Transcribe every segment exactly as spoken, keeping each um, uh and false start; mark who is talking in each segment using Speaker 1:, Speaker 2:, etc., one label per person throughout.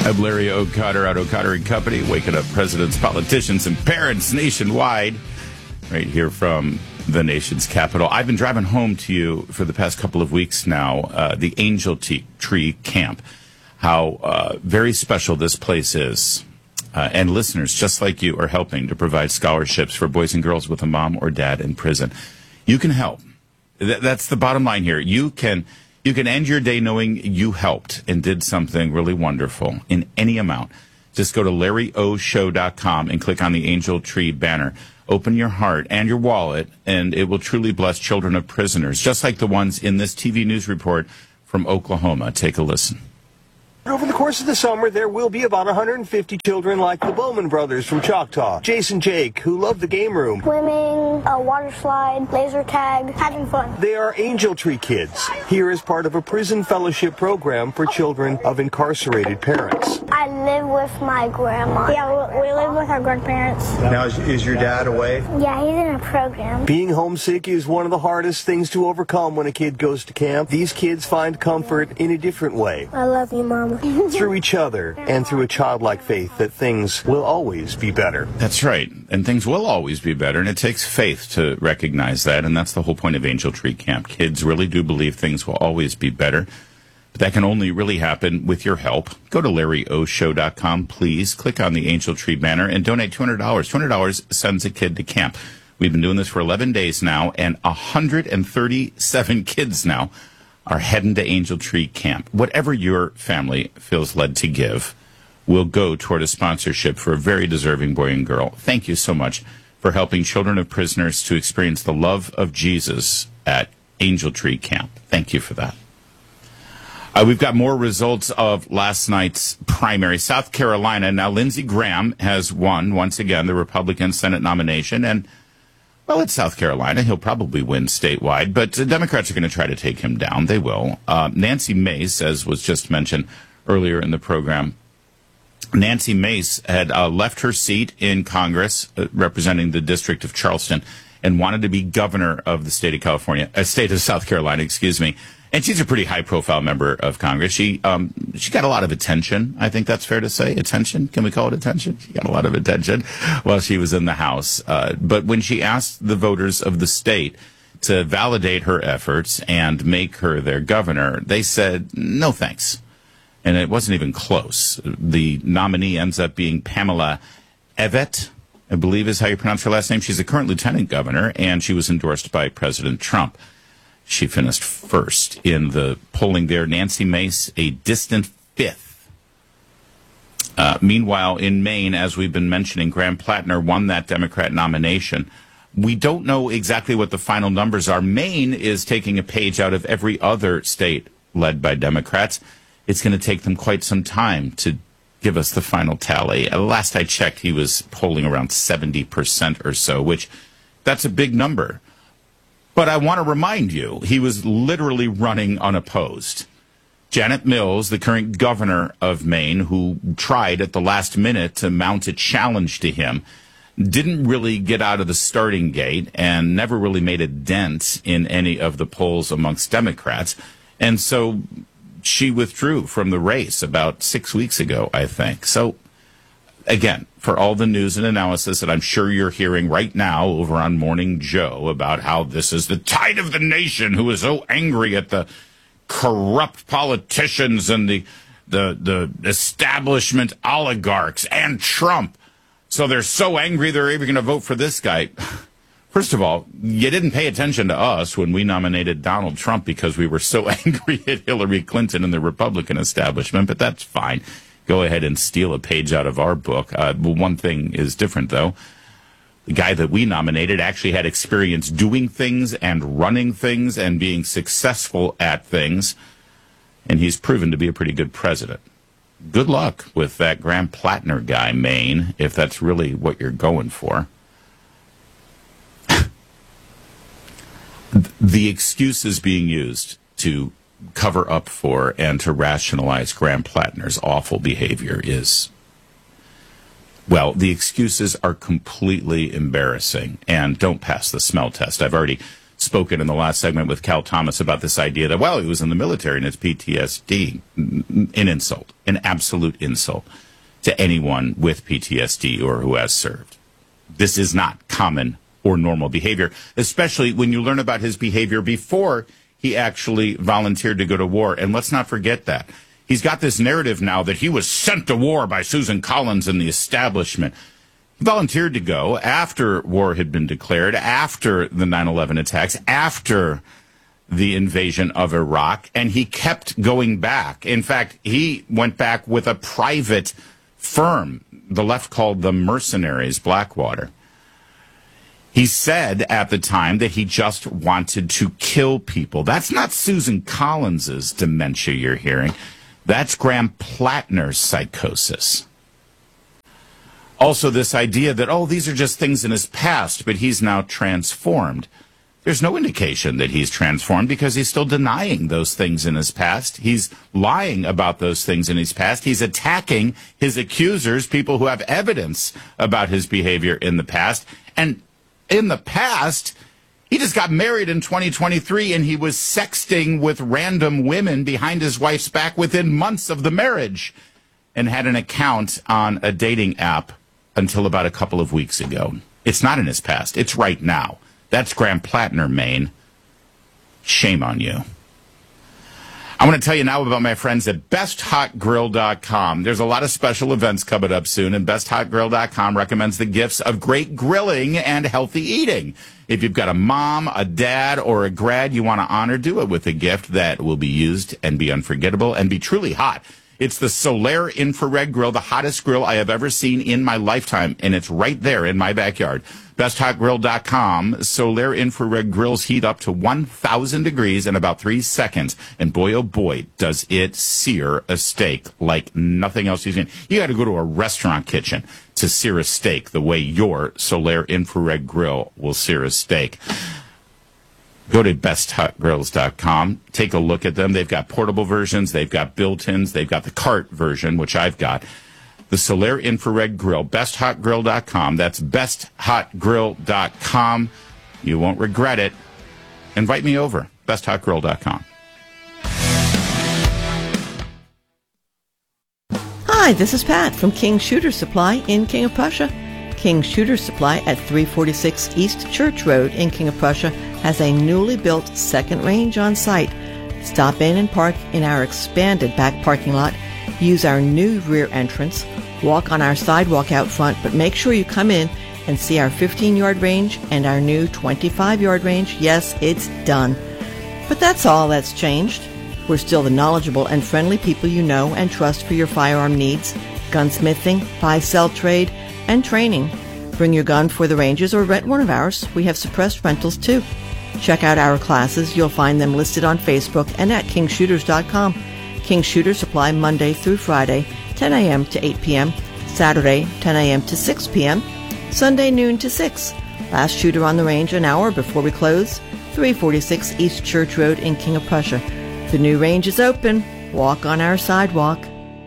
Speaker 1: I'm Larry O'Connor at O'Connor and Company, waking up presidents, politicians, and parents nationwide, right here from the nation's capital. I've been driving home to you for the past couple of weeks now, uh, the Angel Tree Camp, how uh, very special this place is. Uh, and listeners, just like you, are helping to provide scholarships for boys and girls with a mom or dad in prison. You can help. Th- that's the bottom line here. You can... You can end your day knowing you helped and did something really wonderful in any amount. Just go to larry o show dot com and click on the Angel Tree banner. Open your heart and your wallet, and it will truly bless children of prisoners, just like the ones in this T V news report from Oklahoma. Take a listen.
Speaker 2: Over the course of the summer, there will be about one hundred fifty children like the Bowman brothers from Choctaw. Jason Jake, who love the game room.
Speaker 3: Swimming, a water slide, laser tag, having fun.
Speaker 2: They are Angel Tree kids, here as part of a prison fellowship program for children of incarcerated parents.
Speaker 3: I live with my grandma. Yeah, we live with our grandparents.
Speaker 4: Now, is, is your dad away?
Speaker 3: Yeah, he's in a program.
Speaker 2: Being homesick is one of the hardest things to overcome when a kid goes to camp. These kids find comfort in a different way.
Speaker 3: I love you, Mama.
Speaker 2: Through each other and through a childlike faith that things will always be better.
Speaker 1: That's right. And things will always be better. And it takes faith to recognize that. And that's the whole point of Angel Tree Camp. Kids really do believe things will always be better. But that can only really happen with your help. Go to larry o show dot com, please. Click on the Angel Tree banner and donate two hundred dollars. two hundred dollars sends a kid to camp. We've been doing this for eleven days now, and one hundred thirty-seven kids now are heading to Angel Tree Camp. Whatever your family feels led to give will go toward a sponsorship for a very deserving boy and girl. Thank you so much for helping children of prisoners to experience the love of Jesus at Angel Tree Camp. Thank you for that. Uh, we've got more results of last night's primary. South Carolina, now Lindsey Graham has won, once again, the Republican Senate nomination, and well, it's South Carolina. He'll probably win statewide, but the Democrats are going to try to take him down. They will. Uh, Nancy Mace, as was just mentioned earlier in the program, Nancy Mace had uh, left her seat in Congress uh, representing the District of Charleston and wanted to be governor of the state of California, uh, state of South Carolina, excuse me. And she's a pretty high-profile member of Congress. She um, she got a lot of attention. I think that's fair to say. Attention? Can we call it attention? She got a lot of attention while she was in the House. Uh, but when she asked the voters of the state to validate her efforts and make her their governor, they said, no thanks. And it wasn't even close. The nominee ends up being Pamela Evette, I believe is how you pronounce her last name. She's a current lieutenant governor, and she was endorsed by President Trump. She finished first in the polling there. Nancy Mace, a distant fifth. Uh, meanwhile, in Maine, as we've been mentioning, Graham Plattner won that Democrat nomination. We don't know exactly what the final numbers are. Maine is taking a page out of every other state led by Democrats. It's going to take them quite some time to give us the final tally. Uh, last I checked, he was polling around seventy percent or so, which that's a big number. But I want to remind you, he was literally running unopposed. Janet Mills, the current governor of Maine, who tried at the last minute to mount a challenge to him, didn't really get out of the starting gate and never really made a dent in any of the polls amongst Democrats. And so she withdrew from the race about six weeks ago, I think. So, again, for all the news and analysis that I'm sure you're hearing right now over on Morning Joe about how this is the tide of the nation who is so angry at the corrupt politicians and the the the establishment oligarchs and Trump. So they're so angry they're even going to vote for this guy. First of all, you didn't pay attention to us when we nominated Donald Trump because we were so angry at Hillary Clinton and the Republican establishment, but that's fine. Go ahead and steal a page out of our book. Uh, well, one thing is different, though. The guy that we nominated actually had experience doing things and running things and being successful at things, and he's proven to be a pretty good president. Good luck with that Graham Plattner guy, Maine, if that's really what you're going for. The excuses being used to cover up for and to rationalize Graham Plattner's awful behavior is, well, the excuses are completely embarrassing and don't pass the smell test. I've already spoken in the last segment with Cal Thomas about this idea that, well, he was in the military and it's P T S D. An insult, an absolute insult to anyone with P T S D or who has served. This is not common or normal behavior, especially when you learn about his behavior before he actually volunteered to go to war. And let's not forget that. He's got this narrative now that he was sent to war by Susan Collins and the establishment. He volunteered to go after war had been declared, after the nine eleven attacks, after the invasion of Iraq, and he kept going back. In fact, he went back with a private firm the left called the Mercenaries, Blackwater. He said at the time that he just wanted to kill people. That's not Susan Collins's dementia you're hearing. That's Graham Plattner's psychosis. Also, this idea that, oh, these are just things in his past, but he's now transformed. There's no indication that he's transformed because he's still denying those things in his past. He's lying about those things in his past. He's attacking his accusers, people who have evidence about his behavior in the past. And in the past, he just got married in twenty twenty-three and he was sexting with random women behind his wife's back within months of the marriage and had an account on a dating app until about a couple of weeks ago. It's not in his past. It's right now. That's Graham Plattner, Maine. Shame on you. I want to tell you now about my friends at best hot grill dot com. There's a lot of special events coming up soon, and best hot grill dot com recommends the gifts of great grilling and healthy eating. If you've got a mom, a dad, or a grad you want to honor, do it with a gift that will be used and be unforgettable and be truly hot. It's the Solaire Infrared Grill, the hottest grill I have ever seen in my lifetime, and it's right there in my backyard. best hot grill dot com. Solaire Infrared Grills heat up to one thousand degrees in about three seconds, and boy, oh boy, does it sear a steak like nothing else you've seen. You got to go to a restaurant kitchen to sear a steak the way your Solaire Infrared Grill will sear a steak. Go to best hot grills dot com. Take a look at them. They've got portable versions. They've got built-ins. They've got the cart version, which I've got. The Solaire Infrared Grill, best hot grill dot com. That's best hot grill dot com. You won't regret it. Invite me over, best hot grill dot com.
Speaker 5: Hi, this is Pat from King Shooter Supply in King of Prussia. King Shooter Supply at three forty-six East Church Road in King of Prussia has a newly built second range on site. Stop in and park in our expanded back parking lot. Use our new rear entrance. Walk on our sidewalk out front, but make sure you come in and see our fifteen-yard range and our new twenty-five-yard range. Yes, it's done. But that's all that's changed. We're still the knowledgeable and friendly people you know and trust for your firearm needs, gunsmithing, buy-sell trade, and training. Bring your gun for the ranges or rent one of ours. We have suppressed rentals too. Check out our classes. You'll find them listed on Facebook and at king shooters dot com. King Shooter Supply Monday through Friday, ten a.m. to eight p.m., Saturday, ten a.m. to six p.m., Sunday noon to six. Last shooter on the range an hour before we close, three forty-six East Church Road in King of Prussia. The new range is open. Walk on our sidewalk.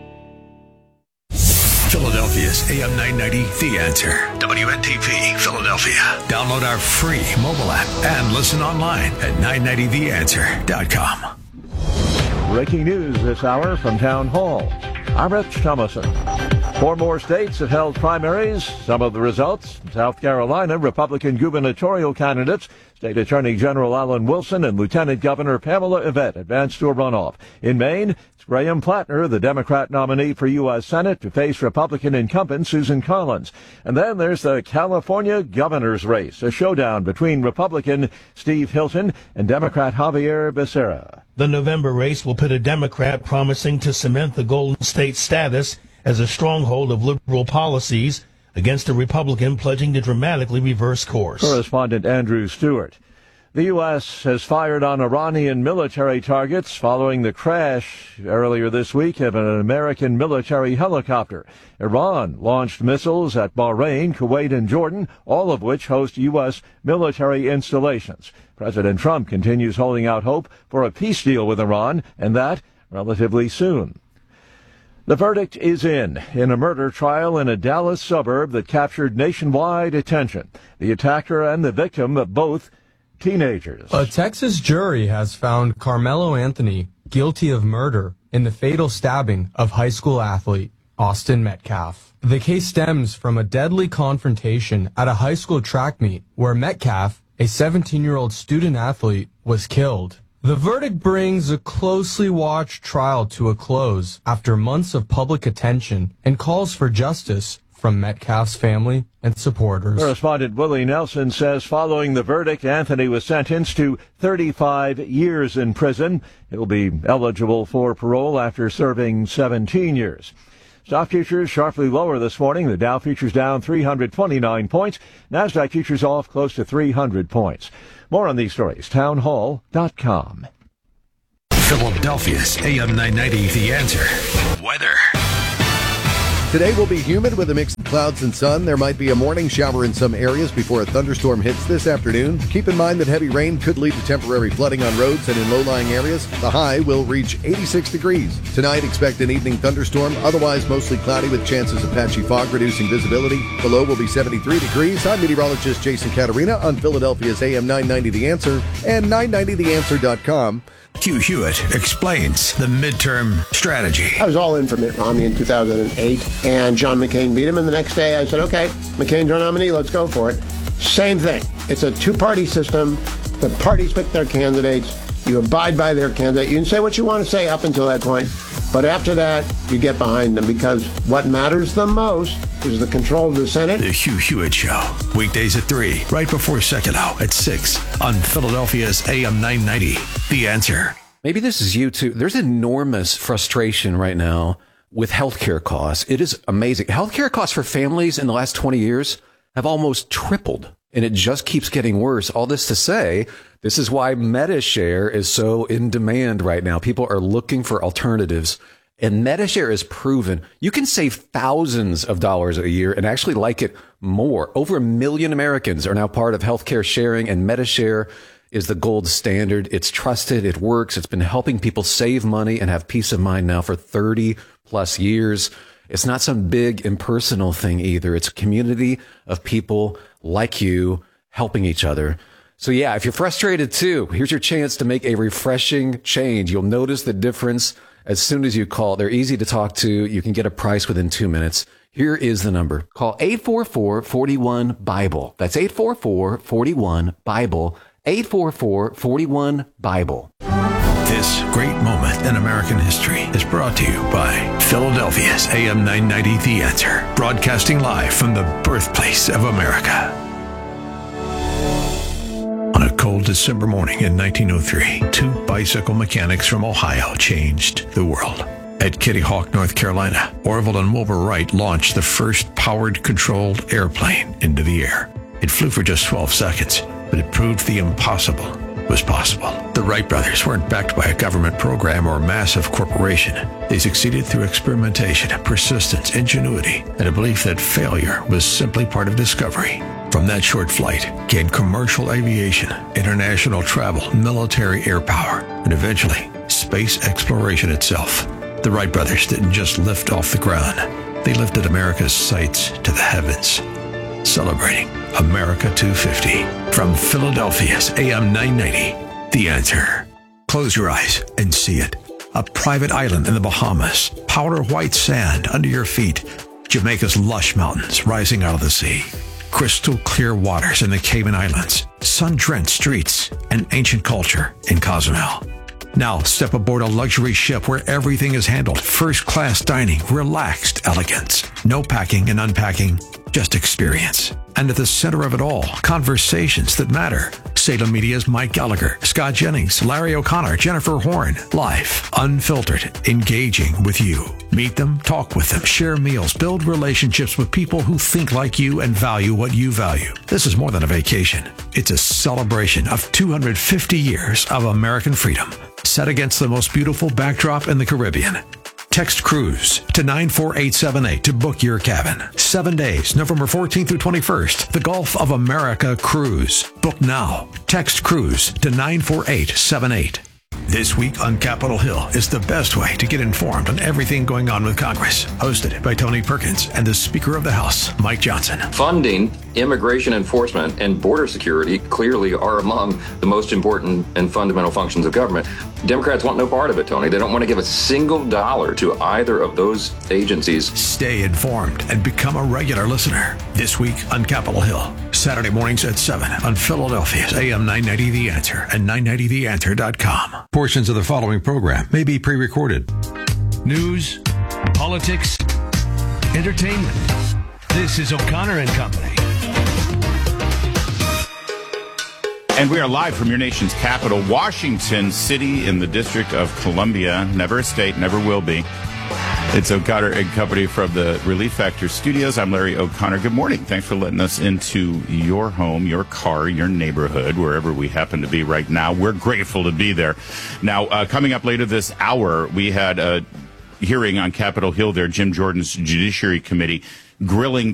Speaker 6: Philadelphia's A M nine ninety, The Answer. W N T P, Philadelphia. Download our free mobile app and listen online at nine ninety the answer dot com.
Speaker 7: Breaking news this hour from Town Hall. I'm Rich Thomason. Four more states have held primaries. Some of the results: South Carolina, Republican gubernatorial candidates, State Attorney General Alan Wilson and Lieutenant Governor Pamela Yvette advanced to a runoff. In Maine, it's Graham Plattner, the Democrat nominee for U S Senate, to face Republican incumbent Susan Collins. And then there's the California governor's race, a showdown between Republican Steve Hilton and Democrat Javier Becerra.
Speaker 8: The November race will pit a Democrat promising to cement the Golden State status as a stronghold of liberal policies against a Republican pledging to dramatically reverse course.
Speaker 7: Correspondent Andrew Stewart. The U S has fired on Iranian military targets following the crash earlier this week of an American military helicopter. Iran launched missiles at Bahrain, Kuwait, and Jordan, all of which host U S military installations. President Trump continues holding out hope for a peace deal with Iran, and that relatively soon. The verdict is in, in a murder trial in a Dallas suburb that captured nationwide attention. The attacker and the victim both teenagers.
Speaker 9: A Texas jury has found Carmelo Anthony guilty of murder in the fatal stabbing of high school athlete Austin Metcalf. The case stems from a deadly confrontation at a high school track meet where Metcalf, a seventeen-year-old student athlete, was killed. The verdict brings a closely watched trial to a close after months of public attention and calls for justice from Metcalf's family and supporters.
Speaker 7: Correspondent Willie Nelson says following the verdict, Anthony was sentenced to thirty-five years in prison. He'll be eligible for parole after serving seventeen years. Stock futures sharply lower this morning. The Dow futures down three hundred twenty-nine points. NASDAQ futures off close to three hundred points. More on these stories, town hall dot com.
Speaker 6: Philadelphia's A M nine ninety, The Answer. Weather.
Speaker 10: Today will be humid with a mix of clouds and sun. There might be a morning shower in some areas before a thunderstorm hits this afternoon. Keep in mind that heavy rain could lead to temporary flooding on roads and in low-lying areas. The high will reach eighty-six degrees. Tonight, expect an evening thunderstorm. Otherwise, mostly cloudy with chances of patchy fog, reducing visibility. The low will be seventy-three degrees. I'm meteorologist Jason Caterina on Philadelphia's A M nine ninety The Answer and nine ninety the answer dot com.
Speaker 6: Hugh Hewitt explains the midterm strategy.
Speaker 11: I was all in for Mitt Romney in two thousand eight, and John McCain beat him, and the next day I said, okay, McCain's our nominee, let's go for it. Same thing. It's a two-party system. The parties pick their candidates. You abide by their candidate. You can say what you want to say up until that point, but after that, you get behind them, because what matters the most is the control of the Senate.
Speaker 6: The Hugh Hewitt Show, weekdays at three, right before Second Hour at six on Philadelphia's A M nine ninety, The Answer.
Speaker 12: Maybe this is you too. There's enormous frustration right now with healthcare costs. It is amazing. Healthcare costs for families in the last twenty years have almost tripled, and it just keeps getting worse. All this to say, this is why MediShare is so in demand right now. People are looking for alternatives. And MediShare is proven you can save thousands of dollars a year and actually like it more. Over a million Americans are now part of healthcare sharing, and MediShare is the gold standard. It's trusted. It works. It's been helping people save money and have peace of mind now for thirty plus years. It's not some big impersonal thing either. It's a community of people like you helping each other. So yeah, if you're frustrated too, here's your chance to make a refreshing change. You'll notice the difference as soon as you call. They're easy to talk to. You can get a price within two minutes. Here is the number. Call eight four four, four one, BIBLE. That's eight four four, four one, BIBLE. eight four four, four one, BIBLE.
Speaker 6: This great moment in American history is brought to you by Philadelphia's A M nine ninety, The Answer. Broadcasting live from the birthplace of America. On a cold December morning in nineteen oh three, two bicycle mechanics from Ohio changed the world. At Kitty Hawk, North Carolina, Orville and Wilbur Wright launched the first powered controlled airplane into the air. It flew for just twelve seconds, but it proved the impossible was possible. The Wright brothers weren't backed by a government program or a massive corporation. They succeeded through experimentation, persistence, ingenuity, and a belief that failure was simply part of discovery. From that short flight came commercial aviation, international travel, military air power, and eventually space exploration itself. The Wright brothers didn't just lift off the ground. They lifted America's sights to the heavens. Celebrating America two fifty. From Philadelphia's A M nine ninety, The Answer. Close your eyes and see it. A private island in the Bahamas. Powder white sand under your feet. Jamaica's lush mountains rising out of the sea. Crystal clear waters in the Cayman Islands. Sun-drenched streets and ancient culture in Cozumel. Now step aboard a luxury ship where everything is handled. First-class dining, relaxed elegance. No packing and unpacking, just experience. And at the center of it all, conversations that matter. Salem Media's Mike Gallagher, Scott Jennings, Larry O'Connor, Jennifer Horn. Live, unfiltered, engaging with you. Meet them, talk with them, share meals, build relationships with people who think like you and value what you value. This is more than a vacation. It's a celebration of two hundred fifty years of American freedom, set against the most beautiful backdrop in the Caribbean. Text cruise to nine four eight seven eight to book your cabin. Seven days, November fourteenth through twenty-first. The Gulf of America Cruise. Book now. Text cruise to nine four eight seven eight. This week on Capitol Hill is the best way to get informed on everything going on with Congress. Hosted by Tony Perkins and the Speaker of the House, Mike Johnson.
Speaker 13: Funding immigration enforcement and border security clearly are among the most important and fundamental functions of government. Democrats want no part of it, Tony. They don't want to give a single dollar to either of those agencies.
Speaker 6: Stay informed and become a regular listener. This week on Capitol Hill, Saturday mornings at seven on Philadelphia's A M nine ninety The Answer and nine ninety the answer dot com. Portions of the following program may be pre-recorded. News, politics, entertainment. This is O'Connor and Company.
Speaker 1: And we are live from your nation's capital, Washington City, in the District of Columbia. Never a state, never will be. It's O'Connor and Company from the Relief Factor Studios. I'm Larry O'Connor. Good morning. Thanks for letting us into your home, your car, your neighborhood, wherever we happen to be right now. We're grateful to be there. Now, uh, coming up later this hour, we had a hearing on Capitol Hill there, Jim Jordan's Judiciary Committee, grilling